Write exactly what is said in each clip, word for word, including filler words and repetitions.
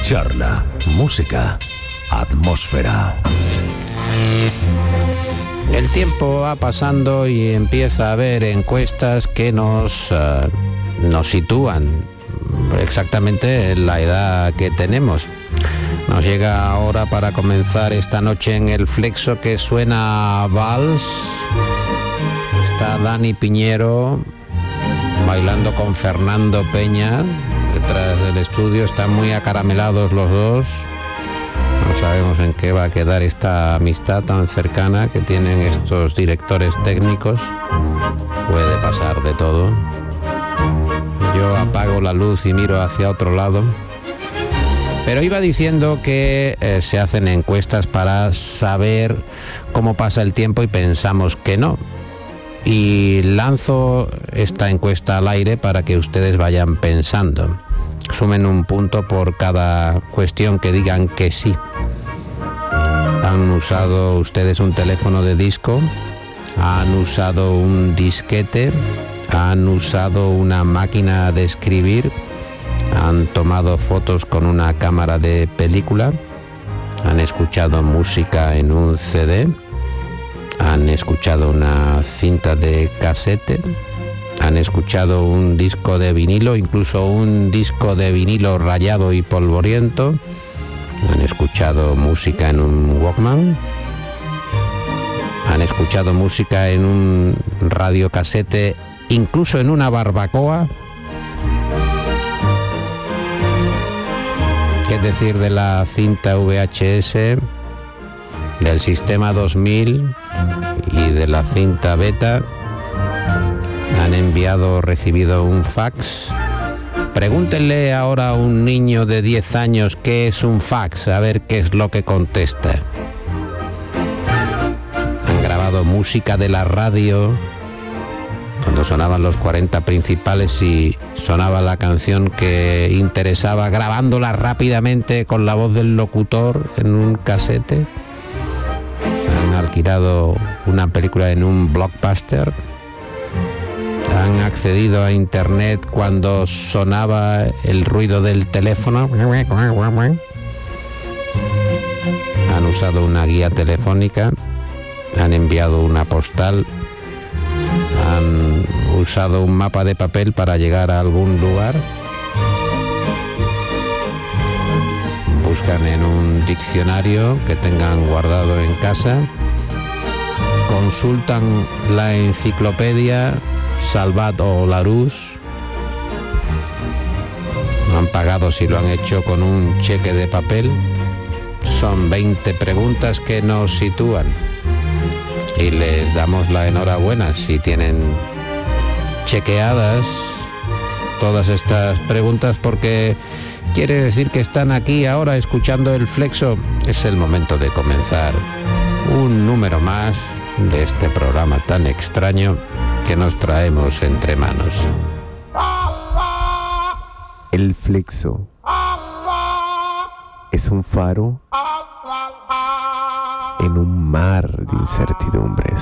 charla, música, atmósfera. El tiempo va pasando y empieza a haber encuestas que nos, uh, nos sitúan exactamente en la edad que tenemos. Nos llega ahora para comenzar esta noche en el Flexo que suena Vals. Está Dani Piñero bailando con Fernando Peña detrás del estudio. Están muy acaramelados los dos. No sabemos en qué va a quedar esta amistad tan cercana que tienen estos directores técnicos. Puede pasar de todo. Yo apago la luz y miro hacia otro lado. Pero iba diciendo que eh, se hacen encuestas para saber cómo pasa el tiempo y pensamos que no. Y lanzo esta encuesta al aire para que ustedes vayan pensando. Sumen un punto por cada cuestión que digan que sí. ¿Han usado ustedes un teléfono de disco? ¿Han usado un disquete? ¿Han usado una máquina de escribir? ¿Han tomado fotos con una cámara de película? ¿Han escuchado música en un C D? ¿Han escuchado una cinta de casete? ¿Han escuchado un disco de vinilo, incluso un disco de vinilo rayado y polvoriento? ¿Han escuchado música en un Walkman? ¿Han escuchado música en un radiocasete, incluso en una barbacoa? ¿Qué decir de la cinta V H S, del sistema dos mil y de la cinta beta? ¿Han enviado o recibido un fax? Pregúntenle ahora a un niño de diez años qué es un fax, a ver qué es lo que contesta. ¿Han grabado música de la radio? Cuando sonaban los cuarenta principales y sonaba la canción que interesaba, grabándola rápidamente con la voz del locutor en un casete. ¿Han alquilado una película en un Blockbuster? ¿Han accedido a internet cuando sonaba el ruido del teléfono? ¿Han usado una guía telefónica? ¿Han enviado una postal? ¿Han usado un mapa de papel para llegar a algún lugar? ¿Buscan en un diccionario que tengan guardado en casa? ¿Consultan la enciclopedia Salvat o Larousse? ¿Han pagado si lo han hecho con un cheque de papel? Son veinte preguntas que nos sitúan. Y les damos la enhorabuena si tienen chequeadas todas estas preguntas, porque quiere decir que están aquí ahora escuchando el Flexo. Es el momento de comenzar un número más de este programa tan extraño que nos traemos entre manos. El Flexo es un faro en un mar de incertidumbres.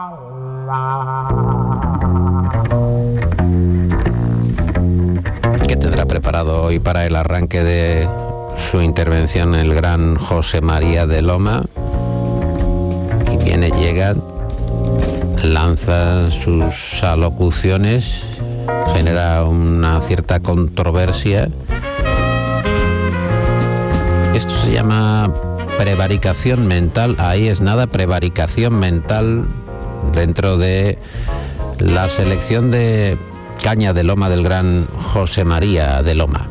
¿Qué tendrá preparado hoy para el arranque de su intervención el gran José María de Loma? Y viene, llega, lanza sus alocuciones, genera una cierta controversia. Esto se llama prevaricación mental. Ahí es nada, prevaricación mental dentro de la selección de Caña de Loma del gran José María de Loma.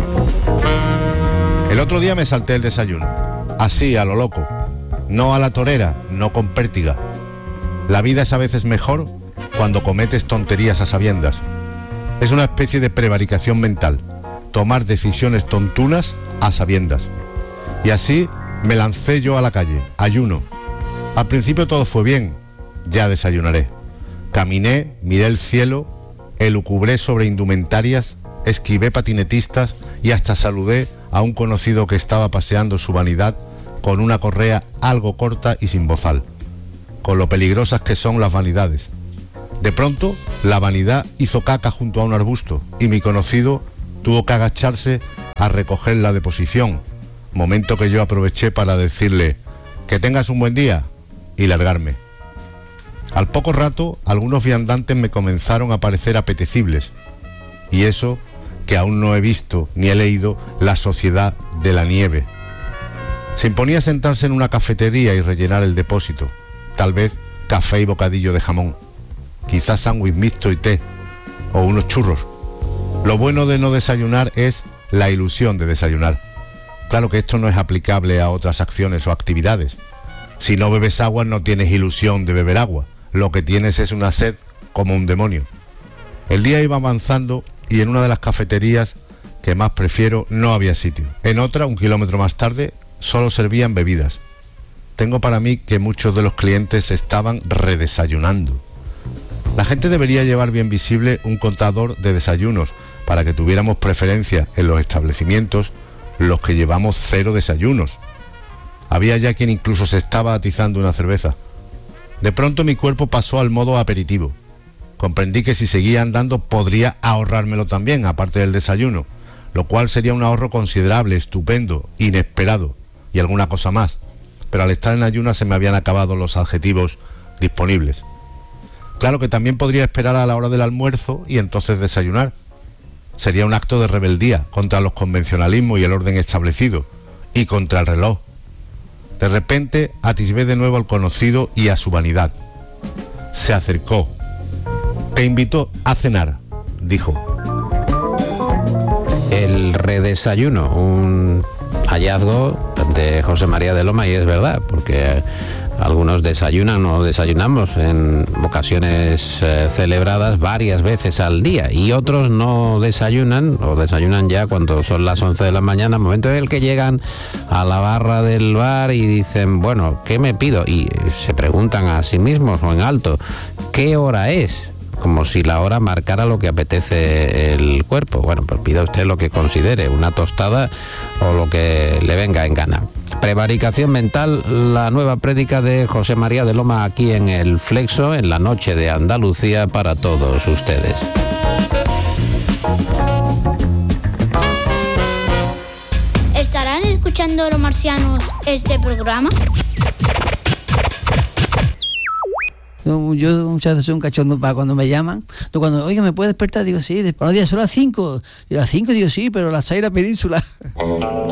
El otro día me salté el desayuno, así a lo loco, no a la torera, no con pértiga. La vida es a veces mejor cuando cometes tonterías a sabiendas. Es una especie de prevaricación mental, tomar decisiones tontunas a sabiendas. Y así me lancé yo a la calle, ayuno. Al principio todo fue bien, ya desayunaré. Caminé, miré el cielo, elucubré sobre indumentarias, esquivé patinetistas y hasta saludé a un conocido que estaba paseando su vanidad con una correa algo corta y sin bozal, con lo peligrosas que son las vanidades. De pronto, la vanidad hizo caca junto a un arbusto y mi conocido tuvo que agacharse a recoger la deposición, momento que yo aproveché para decirle que tengas un buen día y largarme. Al poco rato, algunos viandantes me comenzaron a parecer apetecibles, y eso que aún no he visto ni he leído La Sociedad de la Nieve. Se imponía sentarse en una cafetería y rellenar el depósito, tal vez café y bocadillo de jamón, quizás sándwich mixto y té, o unos churros. Lo bueno de no desayunar es la ilusión de desayunar. Claro que esto no es aplicable a otras acciones o actividades. Si no bebes agua no tienes ilusión de beber agua, lo que tienes es una sed como un demonio. El día iba avanzando y en una de las cafeterías que más prefiero no había sitio. En otra, un kilómetro más tarde, solo servían bebidas. Tengo para mí que muchos de los clientes estaban redesayunando. La gente debería llevar bien visible un contador de desayunos para que tuviéramos preferencia en los establecimientos los que llevamos cero desayunos. Había ya quien incluso se estaba atizando una cerveza. De pronto mi cuerpo pasó al modo aperitivo. Comprendí que si seguía andando podría ahorrármelo también, aparte del desayuno, lo cual sería un ahorro considerable, estupendo, inesperado y alguna cosa más. Pero al estar en ayunas se me habían acabado los adjetivos disponibles. Claro que también podría esperar a la hora del almuerzo y entonces desayunar. Sería un acto de rebeldía contra los convencionalismos y el orden establecido, y contra el reloj. De repente atisbé de nuevo al conocido y a su vanidad. Se acercó. Te invito a cenar, dijo. El redesayuno, un hallazgo de José María de Loma, y es verdad, porque algunos desayunan o desayunamos en ocasiones eh, celebradas varias veces al día, y otros no desayunan o desayunan ya cuando son las once de la mañana, momento en el que llegan a la barra del bar y dicen, bueno, ¿qué me pido? Y se preguntan a sí mismos o en alto, ¿qué hora es? Como si la hora marcara lo que apetece el cuerpo. Bueno, pues pida usted lo que considere, una tostada o lo que le venga en gana. Prevaricación mental, la nueva prédica de José María de Loma aquí en El Flexo, en la noche de Andalucía para todos ustedes. ¿Estarán escuchando los marcianos este programa? Yo muchas veces soy un cachondo para cuando me llaman. Entonces, cuando, oiga, ¿me puede despertar? Digo, sí, después los días son las cinco. Y a las cinco digo, sí, pero las seis la península.